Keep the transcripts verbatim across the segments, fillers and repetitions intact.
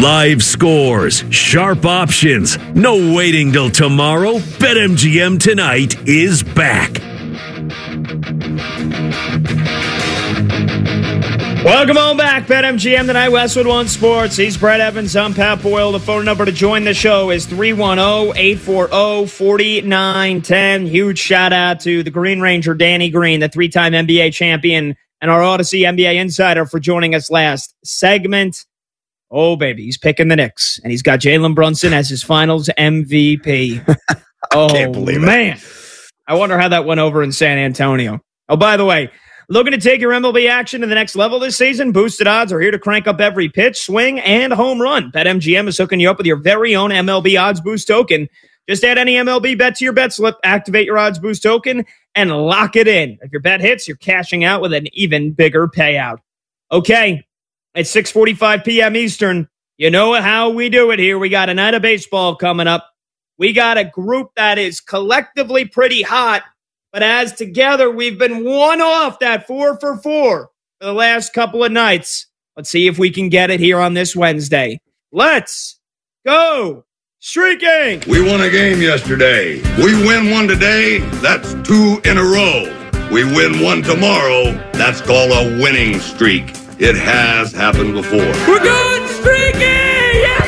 Live scores, sharp options, no waiting till tomorrow. BetMGM Tonight is back. Welcome on back, BetMGM Tonight, Westwood One Sports. He's Brett Evans. I'm Pat Boyle. The phone number to join the show is three one zero, eight four zero, four nine one zero. Huge shout out to the Green Ranger, Danny Green, the three-time N B A champion and our Odyssey N B A insider, for joining us last segment. Oh, baby, he's picking the Knicks, and he's got Jalen Brunson as his finals M V P. Oh, can't believe it. Man. I wonder how that went over in San Antonio. Oh, by the way, looking to take your M L B action to the next level this season? Boosted odds are here to crank up every pitch, swing, and home run. BetMGM is hooking you up with your very own M L B Odds Boost token. Just add any M L B bet to your bet slip, activate your Odds Boost token, and lock it in. If your bet hits, you're cashing out with an even bigger payout. Okay, it's six forty-five p.m. Eastern. You know how we do it here. We got a night of baseball coming up. We got a group that is collectively pretty hot, but as together, we've been one off that four for four for the last couple of nights. Let's see if we can get it here on this Wednesday. Let's go streaking. We won a game yesterday. We win one today. That's two in a row. We win one tomorrow. That's called a winning streak. It has happened before. We're good streaking. Yeah.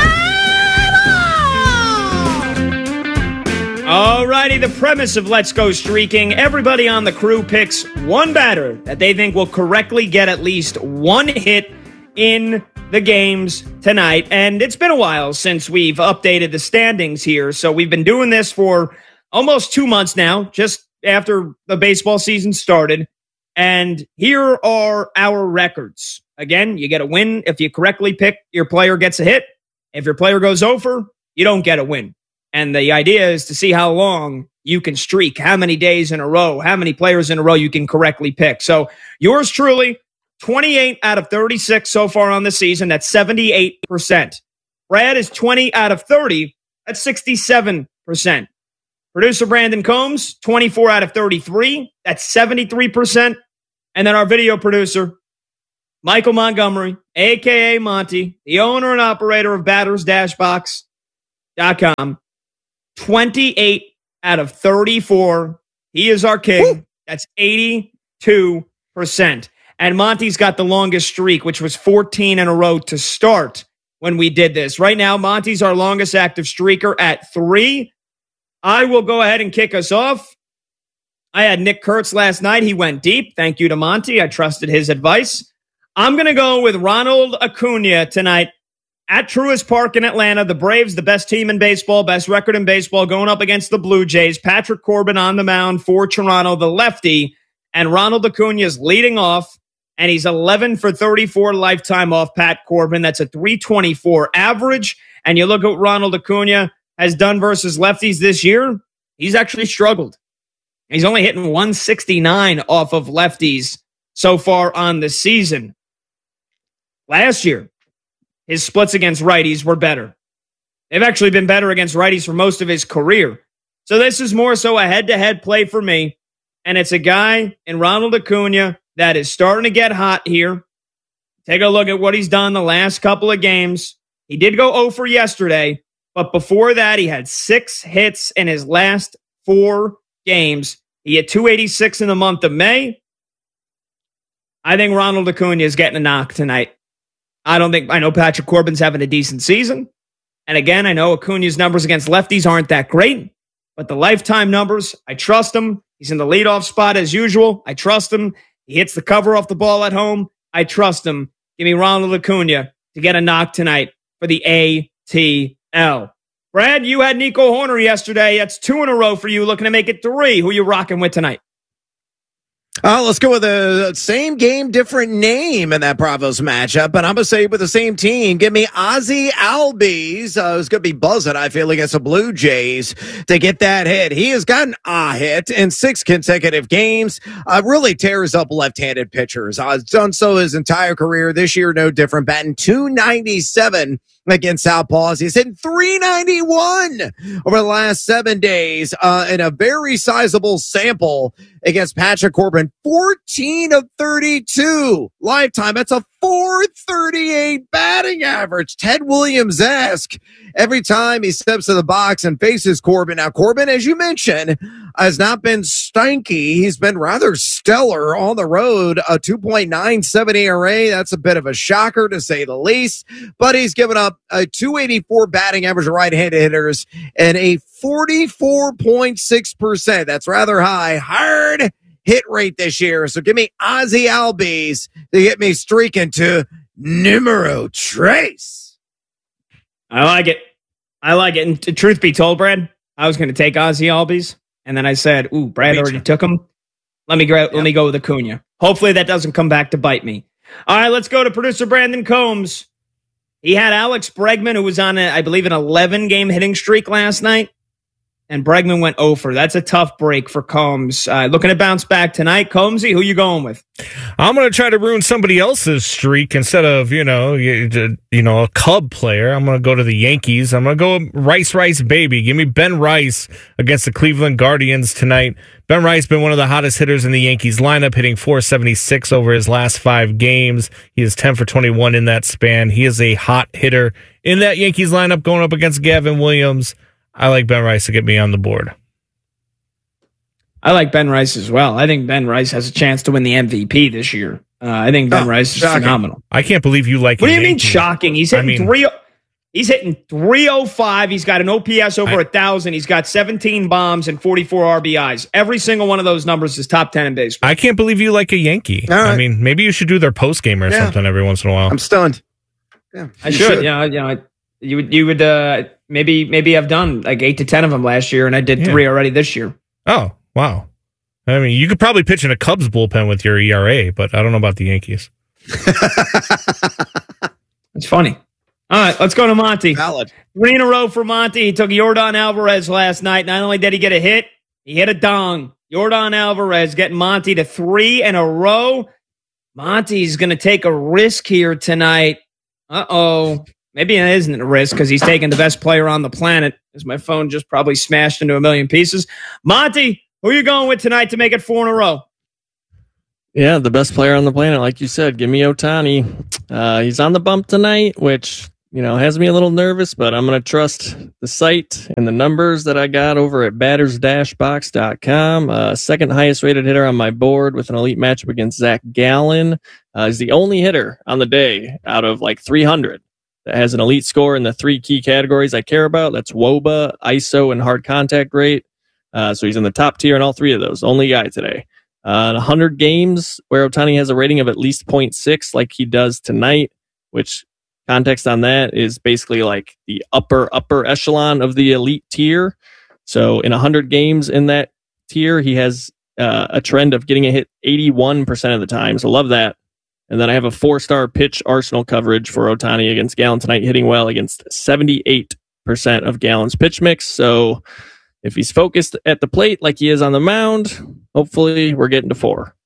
Alrighty, the premise of Let's Go Streaking, everybody on the crew picks one batter that they think will correctly get at least one hit in the games tonight. And it's been a while since we've updated the standings here, so we've been doing this for almost two months now, just after the baseball season started. And here are our records. Again, you get a win if you correctly pick your player gets a hit. If your player goes over, you don't get a win. And the idea is to see how long you can streak, how many days in a row, how many players in a row you can correctly pick. So yours truly, twenty-eight out of thirty-six so far on the season. That's seventy-eight percent. Brad is twenty out of thirty. That's sixty-seven percent. Producer Brandon Combs, twenty-four out of thirty-three. That's seventy-three percent. And then our video producer, Michael Montgomery, a k a. Monty, the owner and operator of batters dash box dot com, twenty-eight out of thirty-four. He is our king. Woo! That's eighty-two percent. And Monty's got the longest streak, which was fourteen in a row to start when we did this. Right now, Monty's our longest active streaker at three. I will go ahead and kick us off. I had Nick Kurtz last night. He went deep. Thank you to Monty. I trusted his advice. I'm going to go with Ronald Acuna tonight at Truist Park in Atlanta. The Braves, the best team in baseball, best record in baseball, going up against the Blue Jays. Patrick Corbin on the mound for Toronto, the lefty. And Ronald Acuna is leading off, and he's eleven for thirty-four lifetime off Pat Corbin. That's a three twenty-four average. And you look at what Ronald Acuna has done versus lefties this year, he's actually struggled. He's only hitting one sixty-nine off of lefties so far on the season. Last year, his splits against righties were better. They've actually been better against righties for most of his career. So this is more so a head-to-head play for me. And it's a guy in Ronald Acuna that is starting to get hot here. Take a look at what he's done the last couple of games. He did go oh for yesterday, but before that, he had six hits in his last four games. He had two eighty-six in the month of May. I think Ronald Acuna is getting a knock tonight. I don't think, I know Patrick Corbin's having a decent season. And again, I know Acuna's numbers against lefties aren't that great, but the lifetime numbers, I trust him. He's in the leadoff spot as usual. I trust him. He hits the cover off the ball at home. I trust him. Give me Ronald Acuna to get a knock tonight for the A T L. Brad, you had Nico Horner yesterday. That's two in a row for you, looking to make it three. Who you rocking with tonight? Uh, let's go with the same game, different name in that Bravos matchup. And I'm going to say with the same team, give me Ozzie Albies. Uh, who's going to be buzzing, I feel, against the Blue Jays to get that hit. He has gotten a hit in six consecutive games. Uh, really tears up left-handed pitchers. Uh, done so his entire career. This year, no different. Batting two ninety-seven against Southpaws. He's hitting three ninety-one over the last seven days uh, in a very sizable sample against Patrick Corbin. fourteen of thirty-two lifetime. That's a four thirty-eight batting average. Ted Williams-esque every time he steps to the box and faces Corbin. Now, Corbin, as you mentioned, has not been stanky. He's been rather stellar on the road. A two point nine seven E R A. That's a bit of a shocker, to say the least. But he's given up a two eighty-four batting average of right-handed hitters and a forty-four point six percent. That's rather high. Hard hit rate this year. So give me Ozzie Albies to get me streaking to numero tres. I like it. I like it. And t- truth be told, Brad, I was going to take Ozzie Albies, and then I said, ooh, Brad already took him. Let me, gra- yep. let me go with Acuna. Hopefully that doesn't come back to bite me. All right, let's go to producer Brandon Combs. He had Alex Bregman, who was on, a, I believe, an eleven-game hitting streak last night. And Bregman went over. That's a tough break for Combs. Uh, looking to bounce back tonight. Combsy, who you going with? I'm going to try to ruin somebody else's streak instead of, you know, you, you know, a Cub player. I'm going to go to the Yankees. I'm going to go Rice, Rice, baby. Give me Ben Rice against the Cleveland Guardians tonight. Ben Rice been one of the hottest hitters in the Yankees lineup, hitting four seventy-six over his last five games. He is ten for twenty-one in that span. He is a hot hitter in that Yankees lineup going up against Gavin Williams. I like Ben Rice to get me on the board. I like Ben Rice as well. I think Ben Rice has a chance to win the M V P this year. Uh, I think Ben oh, Rice is shocking. Phenomenal. I can't believe you like. What do you Yankee. mean shocking? He's hitting I mean, three. He's hitting three oh five. He's got an O P S over a thousand. He's got seventeen bombs and forty-four R B Is. Every single one of those numbers is top ten in baseball. I can't believe you like a Yankee. Right. I mean, maybe you should do their post game or yeah. something every once in a while. I'm stunned. Yeah, I should. should. Yeah, you know, you would. You would. Uh, maybe. Maybe I've done like eight to ten of them last year, and I did yeah. three already this year. Oh wow! I mean, you could probably pitch in a Cubs bullpen with your E R A, but I don't know about the Yankees. It's funny. All right, let's go to Monty. Valid. Three in a row for Monty. He took Yordan Alvarez last night. Not only did he get a hit, he hit a dong. Yordan Alvarez getting Monty to three in a row. Monty's going to take a risk here tonight. Uh-oh. Maybe it isn't a risk because he's taking the best player on the planet, as my phone just probably smashed into a million pieces. Monty, who are you going with tonight to make it four in a row? Yeah, the best player on the planet, like you said. Give me Ohtani. Uh, he's on the bump tonight, which, you know, has me a little nervous, but I'm going to trust the site and the numbers that I got over at batters dash box dot com. Uh, second highest rated hitter on my board with an elite matchup against Zach Gallen. Uh, he's the only hitter on the day out of like three hundred that has an elite score in the three key categories I care about. That's W O B A, I S O, and hard contact rate. Uh, so he's in the top tier in all three of those. Only guy today. Uh, one hundred games where Ohtani has a rating of at least zero point six like he does tonight, which context on that is basically like the upper, upper echelon of the elite tier. So in one hundred games in that tier, he has uh, a trend of getting a hit eighty-one percent of the time. So love that. And then I have a four-star pitch arsenal coverage for Ohtani against Gallen tonight, hitting well against seventy-eight percent of Gallen's pitch mix. So if he's focused at the plate like he is on the mound, hopefully we're getting to four.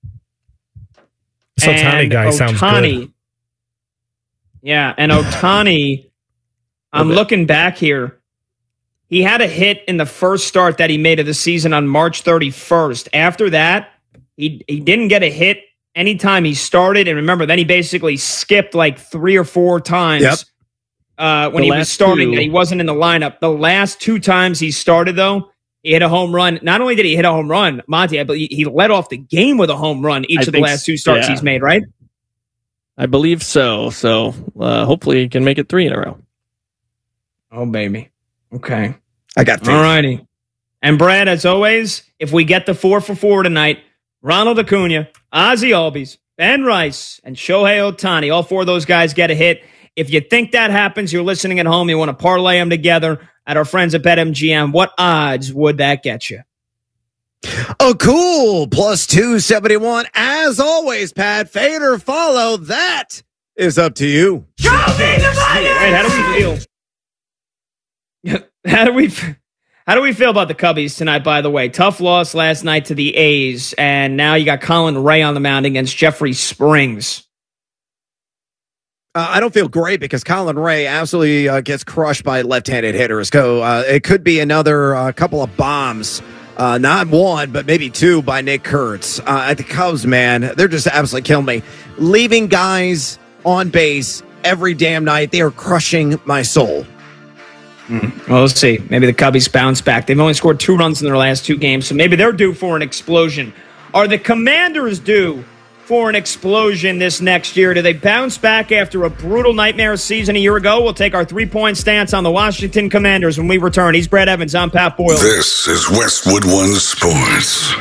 This Ohtani guy Ohtani, sounds good. Yeah, and Ohtani, I'm looking back here. He had a hit in the first start that he made of the season on March thirty-first. After that, he he didn't get a hit anytime he started. And remember, then he basically skipped like three or four times. Yep. Uh, when the he was starting, two. He wasn't in the lineup. The last two times he started, though, he hit a home run. Not only did he hit a home run, Monty, I believe he led off the game with a home run each I of the last two starts yeah. he's made, right? I believe so. So uh, hopefully he can make it three in a row. Oh, baby. Okay. I got faith. All righty. And Brad, as always, if we get the four for four tonight, Ronald Acuna, Ozzie Albies, Ben Rice, and Shohei Ohtani, all four of those guys get a hit. If you think that happens, you're listening at home, you want to parlay them together at our friends at BetMGM, what odds would that get you? Oh, cool. Plus two seventy-one. As always, Pat, fade or follow, that is up to you. Show me the money! Right, how do we feel? How do we how do we feel about the Cubbies tonight, by the way? Tough loss last night to the A's, and now you got Colin Ray on the mound against Jeffrey Springs. Uh, I don't feel great because Colin Ray absolutely uh, gets crushed by left-handed hitters. So uh, it could be another uh, couple of bombs. Uh, not one, but maybe two by Nick Kurtz. Uh, at the Cubs, man, they're just absolutely killing me. Leaving guys on base every damn night. They are crushing my soul. Mm. Well, let's see. Maybe the Cubbies bounce back. They've only scored two runs in their last two games, so maybe they're due for an explosion. Are the Commanders due for an explosion this next year? Do they bounce back after a brutal nightmare season a year ago? We'll take our three-point stance on the Washington Commanders when we return. He's Brad Evans. I'm Pat Boyle. This is Westwood One Sports.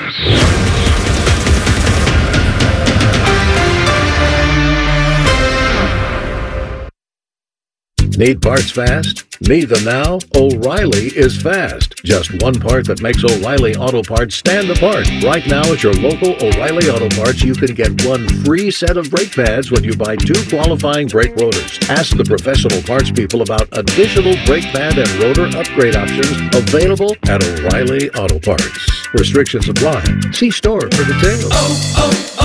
Need parts fast? Need them now? O'Reilly is fast. Just one part that makes O'Reilly Auto Parts stand apart. Right now at your local O'Reilly Auto Parts, you can get one free set of brake pads when you buy two qualifying brake rotors. Ask the professional parts people about additional brake pad and rotor upgrade options available at O'Reilly Auto Parts. Restrictions apply. See store for details. Oh,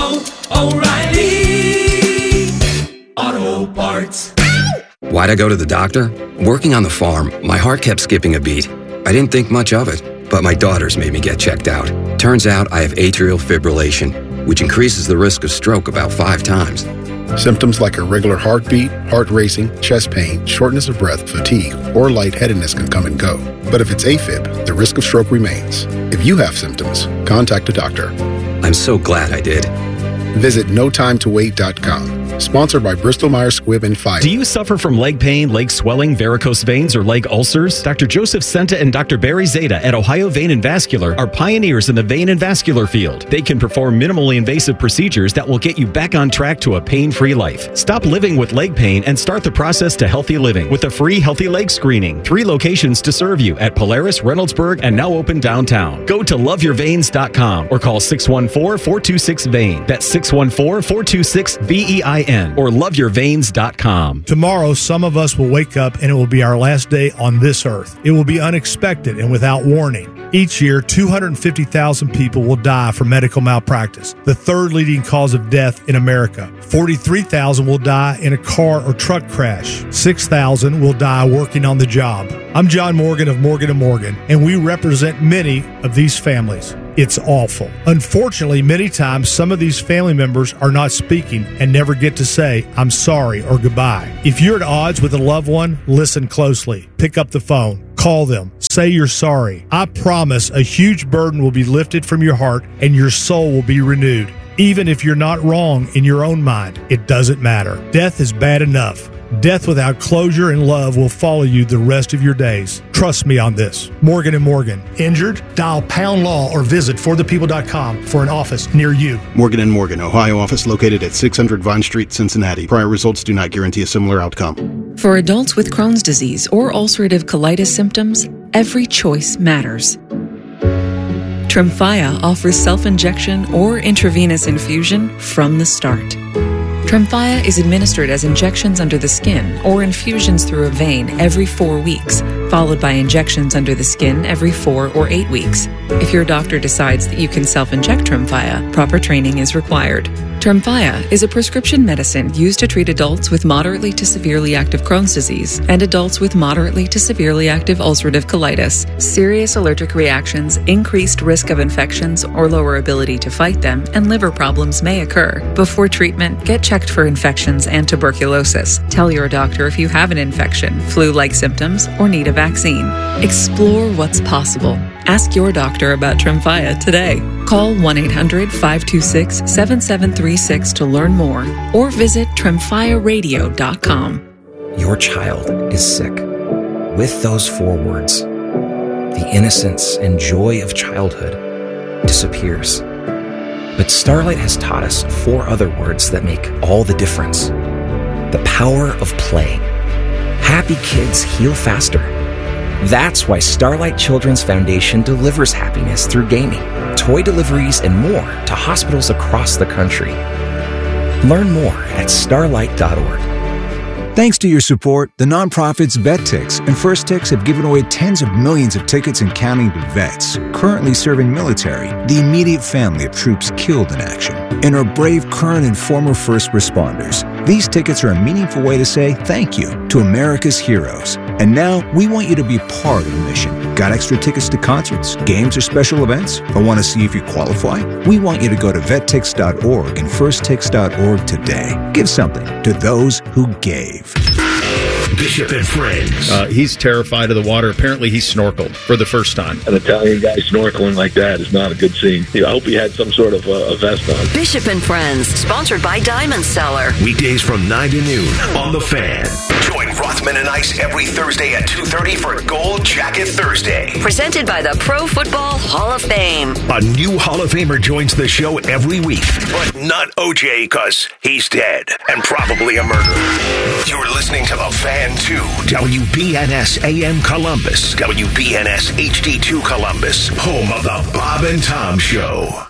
oh, oh, O'Reilly Auto Parts. Why'd I go to the doctor? Working on the farm, my heart kept skipping a beat. I didn't think much of it, but my daughters made me get checked out. Turns out I have atrial fibrillation, which increases the risk of stroke about five times. Symptoms like irregular heartbeat, heart racing, chest pain, shortness of breath, fatigue, or lightheadedness can come and go. But if it's AFib, the risk of stroke remains. If you have symptoms, contact a doctor. I'm so glad I did. Visit no time to wait dot com. Sponsored by Bristol Myers Squibb and Pfizer. Do you suffer from leg pain, leg swelling, varicose veins, or leg ulcers? Doctor Joseph Senta and Doctor Barry Zeta at Ohio Vein and Vascular are pioneers in the vein and vascular field. They can perform minimally invasive procedures that will get you back on track to a pain-free life. Stop living with leg pain and start the process to healthy living with a free healthy leg screening. Three locations to serve you at Polaris, Reynoldsburg, and now open downtown. Go to love your veins dot com or call six one four, four two six, V E I N. That's six one four, four two six, V E I N or love your veins dot com. Tomorrow, some of us will wake up and it will be our last day on this earth. It will be unexpected and without warning. Each year, two hundred fifty thousand people will die from medical malpractice, the third leading cause of death in America. forty-three thousand will die in a car or truck crash. six thousand will die working on the job. I'm John Morgan of Morgan and Morgan, and we represent many of these families. It's awful. Unfortunately, many times some of these family members are not speaking and never get to say, I'm sorry or goodbye. If you're at odds with a loved one, listen closely. Pick up the phone. Call them. Say you're sorry. I promise a huge burden will be lifted from your heart and your soul will be renewed. Even if you're not wrong in your own mind, it doesn't matter. Death is bad enough. Death without closure and love will follow you the rest of your days. Trust me on this. Morgan and Morgan. Injured? Dial Pound Law or visit for the people dot com for an office near you. Morgan and Morgan, Ohio office located at six hundred Vine Street, Cincinnati. Prior results do not guarantee a similar outcome. For adults with Crohn's disease or ulcerative colitis symptoms, every choice matters. Tremfya offers self-injection or intravenous infusion from the start. Tremfya is administered as injections under the skin or infusions through a vein every four weeks, followed by injections under the skin every four or eight weeks. If your doctor decides that you can self-inject Tremfya, proper training is required. Tremfya is a prescription medicine used to treat adults with moderately to severely active Crohn's disease and adults with moderately to severely active ulcerative colitis. Serious allergic reactions, increased risk of infections or lower ability to fight them, and liver problems may occur. Before treatment, get checked for infections and tuberculosis. Tell your doctor if you have an infection, flu-like symptoms, or need a vaccine. Explore what's possible. Ask your doctor about Tremfya today. Call one eight hundred, five two six, seven seven three six to learn more or visit tremfya radio dot com. Your child is sick. With those four words, the innocence and joy of childhood disappears. But Starlight has taught us four other words that make all the difference. The power of play. Happy kids heal faster. That's why Starlight Children's Foundation delivers happiness through gaming, toy deliveries, and more to hospitals across the country. Learn more at starlight dot org. Thanks to your support, the nonprofits VetTix and First Tix have given away tens of millions of tickets and counting to vets currently serving military, the immediate family of troops killed in action, and our brave current and former first responders. These tickets are a meaningful way to say thank you to America's heroes. And now we want you to be part of the mission. Got extra tickets to concerts, games, or special events? Or want to see if you qualify? We want you to go to vet tix dot org and first tix dot org today. Give something to those who gave. Bishop and Friends. Uh, he's terrified of the water. Apparently, he snorkeled for the first time. An Italian guy snorkeling like that is not a good scene. I hope he had some sort of uh, a vest on. Bishop and Friends, sponsored by Diamond Seller. Weekdays from nine to noon on The Fan. Join Rothman and Ice every Thursday at two thirty for Gold Jacket Thursday. Presented by the Pro Football Hall of Fame. A new Hall of Famer joins the show every week, but not O J because he's dead and probably a murderer. You're listening to The Fan two, W B N S A M Columbus, W B N S H D two Columbus, home of the Bob and Tom Show.